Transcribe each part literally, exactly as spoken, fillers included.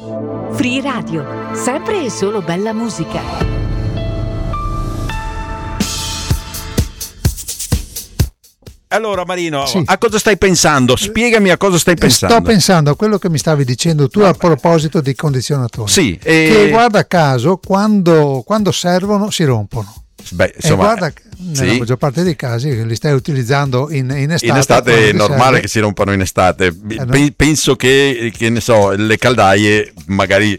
Free Radio, sempre e solo bella musica. Allora Marino, Sì. a cosa stai pensando? Spiegami a cosa stai pensando. Sto pensando a quello che mi stavi dicendo tu. Vabbè. A proposito di condizionatori. Sì, e... Che guarda caso, quando, quando servono si rompono. Beh, insomma, e guarda, nella sì. maggior parte dei casi li stai utilizzando in, in estate. In estate è quando ti normale serve. che si rompano in estate. Eh, no. Pe- Penso che, che ne so, le caldaie magari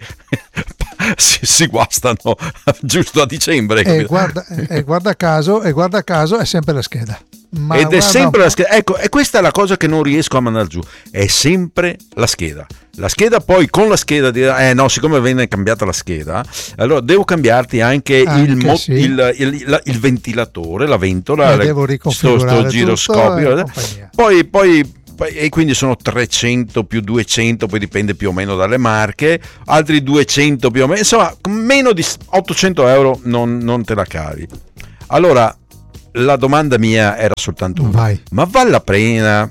si, si guastano giusto a dicembre. E capito? guarda, e guarda caso, e guarda caso è sempre la scheda. Ma Ed è guarda sempre un la scheda. Ecco, e questa è la cosa che non riesco a mandare giù. È sempre la scheda. La scheda, poi con la scheda di eh no, siccome viene cambiata la scheda, allora devo cambiarti anche, Anche, il, mo- sì. il, il, la- il ventilatore, la ventola, Eh, la- devo sto, riconfigurare sto tutto giroscopio. e compagnia. Poi, poi, poi- e quindi sono trecento più duecento, poi dipende più o meno dalle marche, altri duecento più o meno, insomma, meno di ottocento euro non, non te la cavi. Allora, la domanda mia era soltanto una: Vai. ma vale la pena,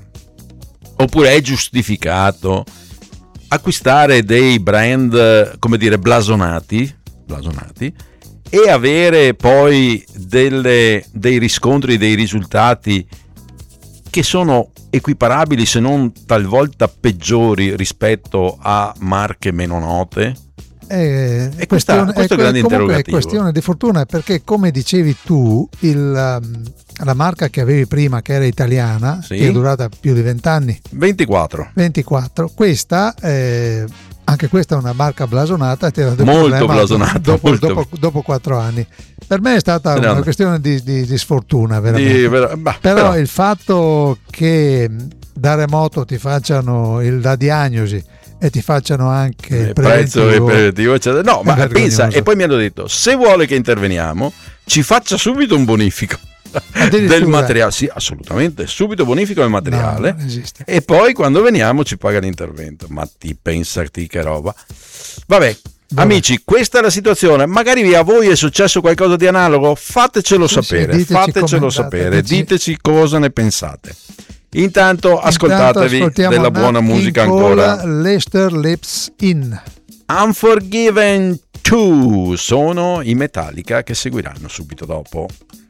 oppure è giustificato acquistare dei brand, come dire, blasonati, blasonati e avere poi delle, dei riscontri, dei risultati che sono equiparabili, se non talvolta peggiori rispetto a marche meno note? È, E questa- questione, questo è è, il grande comunque è interrogativo. questione di fortuna, perché come dicevi tu, il, um, la marca che avevi prima, che era italiana, Sì. che è durata più di venti anni, ventiquattro. ventiquattro, questa eh, anche questa è una marca blasonata, ti ha dato Molto problema blasonata, dopo, molto. dopo, dopo quattro anni. Per me è stata No, una no. questione di, di, di sfortuna veramente. Di- ver- bah, però, però- il fatto che da remoto ti facciano il, la diagnosi e ti facciano anche il Eh, prezzo e preventivo, preventivo, eccetera. No, è ma vergognoso. pensa, e poi mi hanno detto: se vuole che interveniamo, ci faccia subito un bonifico Addirittura. del materiale. Sì, assolutamente, subito bonifico del no, materiale. non esiste. E poi quando veniamo ci paga l'intervento. Ma ti pensati che roba. Vabbè, Vabbè. amici, questa è la situazione. Magari a voi è successo qualcosa di analogo, fatecelo Sì, sì, sapere, diteci, fatecelo commentate, sapere, diteci. diteci cosa ne pensate. Intanto ascoltatevi Intanto ascoltiamo della buona Nat King musica Cole, ancora. Lester Lips In. Unforgiven due sono i Metallica, che seguiranno subito dopo.